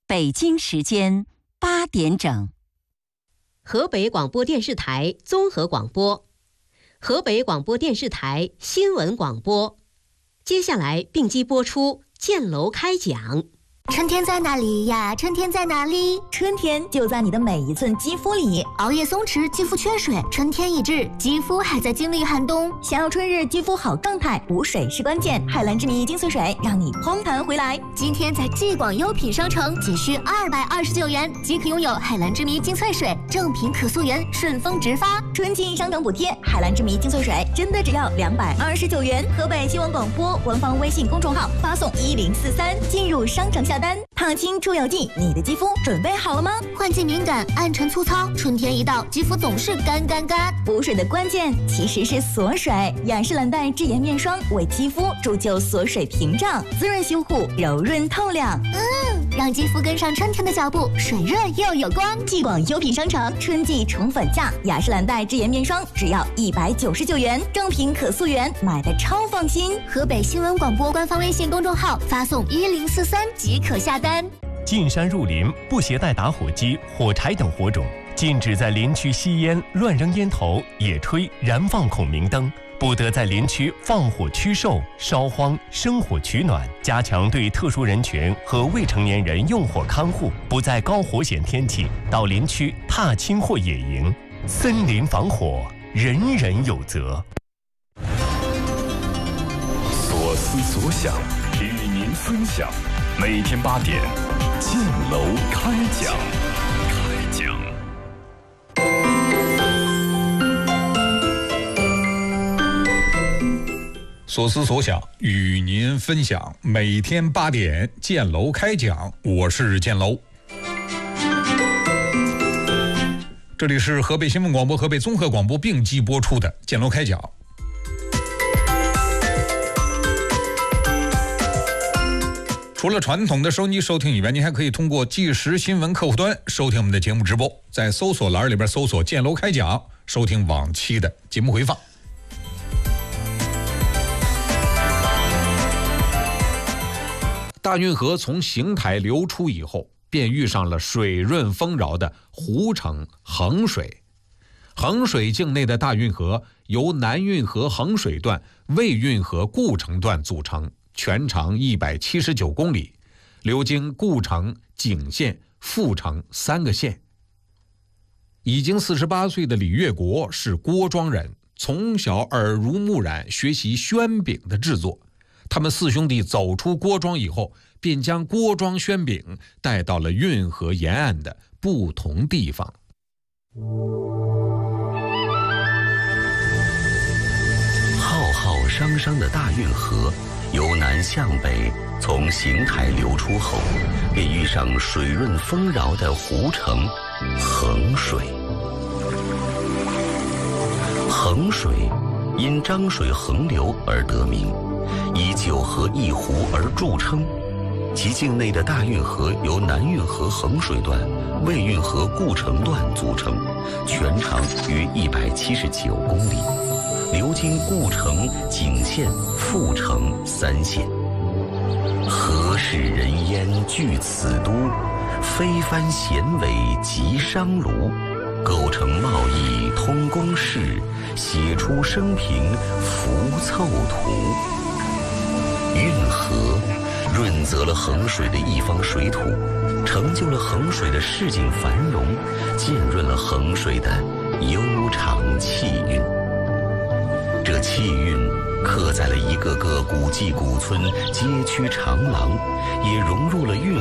北京时间8点整。 河北广播电视台综合广播，河北广播电视台新闻广播。接下来并机播出建楼开讲。 春天在哪里呀？春天在哪里？ 春天就在你的每一寸肌肤里。 熬夜松弛，肌肤缺水，春天已至，肌肤还在经历寒冬。 想要春日肌肤好状态，补水是关键。海蓝之谜精粹水让你嘭弹回来。 今天在既广优品商城仅需229元即可拥有海蓝之谜精粹水，正品可溯源，顺丰直发。 春季商城补贴，海蓝之谜精粹水真的只要229元。河北新闻广播官方微信公众号发送1043进入商城下单。烫青出油剂，你的肌肤准备好了吗？ 换季敏感，暗沉粗糙，春天一到，肌肤总是干。 补水的关键其实是锁水。雅诗兰黛智妍面霜为肌肤铸就锁水屏障，滋润修护，柔润透亮。 让肌肤跟上春天的脚步，水润又有光。 既广优品商城春季宠粉价，雅诗兰黛智妍面霜只要199元，正品可溯源，买的超放心。 河北新闻广播官方微信公众号发送1043即可下单。 进山入林，不携带打火机、火柴等火种，禁止在林区吸烟、乱扔烟头、野炊、燃放孔明灯，不得在林区放火驱兽、烧荒、生火取暖，加强对特殊人群和未成年人用火看护，不在高火险天气到林区踏青或野营。森林防火，人人有责。 所思所想，与您分享。每天8点，建楼开讲。 所思所想与您分享，每天8点建楼开讲，我是建楼。这里是河北新闻广播、河北综合广播并机播出的建楼开讲。除了传统的收音机收听以外，您还可以通过即时新闻客户端收听我们的节目直播，在搜索栏里边搜索建楼开讲，收听往期的节目回放。大运河从邢台流出以后，便遇上了水润丰饶的湖城衡水。衡水境内的大运河由南运河衡水段、魏运河故城段组成，全长179公里，流经故城、景县、阜城3个县。已经48岁的李月国是郭庄人，从小耳濡目染学习宣饼的制作。他们4兄弟走出郭庄以后，便将郭庄宣饼带到了运河沿岸的不同地方。 浩浩汤汤的大运河由南向北从邢台流出后，便遇上水润丰饶的湖城衡水。衡水因漳水横流而得名，以9河1湖而著称。其境内的大运河由南运河衡水段、魏运河故城段组成，全长约179公里，流经故城、景县、阜城3县。何事人烟聚此都，非藩衔尾集商庐，构成贸易通公事，写出生平浮凑图。运河润泽了衡水的一方水土，成就了衡水的市井繁荣，浸润了衡水的悠长气韵。这气韵刻在了一个个古迹古村、街区长廊，也融入了运